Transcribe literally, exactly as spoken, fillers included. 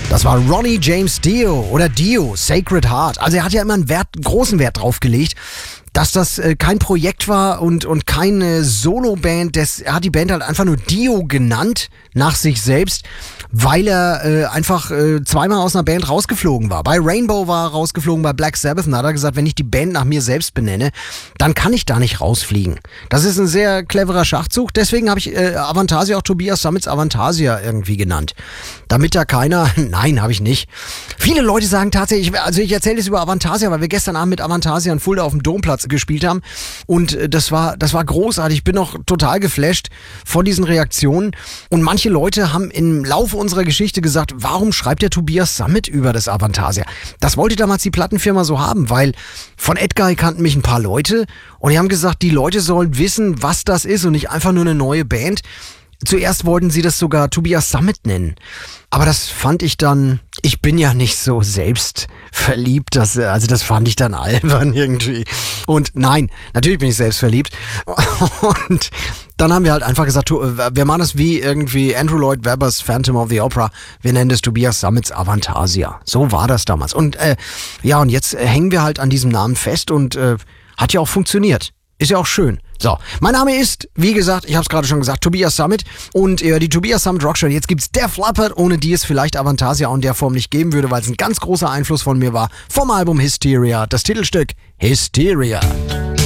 Das war Ronnie James Dio oder Dio, Sacred Heart. Also er hat ja immer einen Wert, großen Wert drauf gelegt, dass das äh, kein Projekt war und, und keine Solo-Band. Das, er hat die Band halt einfach nur Dio genannt, nach sich selbst, weil er äh, einfach äh, zweimal aus einer Band rausgeflogen war. Bei Rainbow war er rausgeflogen, bei Black Sabbath. Und da hat er gesagt, wenn ich die Band nach mir selbst benenne, dann kann ich da nicht rausfliegen. Das ist ein sehr cleverer Schachzug. Deswegen habe ich äh, Avantasia, auch Tobias Summits Avantasia irgendwie genannt. Damit da keiner... Nein, habe ich nicht. Viele Leute sagen tatsächlich... Also ich erzähle das über Avantasia, weil wir gestern Abend mit Avantasia in Fulda auf dem Domplatz gespielt haben. Und äh, das war, das war großartig. Ich bin noch total geflasht von diesen Reaktionen. Und manche Leute haben im Laufe unserer Geschichte gesagt, warum schreibt der Tobias Summit über das Avantasia? Das wollte damals die Plattenfirma so haben, weil von Edguy kannten mich ein paar Leute und die haben gesagt, die Leute sollen wissen, was das ist und nicht einfach nur eine neue Band. Zuerst wollten sie das sogar Tobias Summit nennen. Aber das fand ich dann, ich bin ja nicht so selbstverliebt, das, also das fand ich dann albern irgendwie. Und nein, natürlich bin ich selbstverliebt. Und dann haben wir halt einfach gesagt, wir machen das wie irgendwie Andrew Lloyd Webbers Phantom of the Opera. Wir nennen das Tobias Summits Avantasia. So war das damals. Und äh, ja, und jetzt hängen wir halt an diesem Namen fest und äh, hat ja auch funktioniert. Ist ja auch schön. So, mein Name ist, wie gesagt, ich habe es gerade schon gesagt, Tobias Summit und äh, die Tobias Summit Rockshow. Jetzt gibt's Def Leppard, ohne die es vielleicht Avantasia auch in der Form nicht geben würde, weil es ein ganz großer Einfluss von mir war, vom Album Hysteria, das Titelstück Hysteria.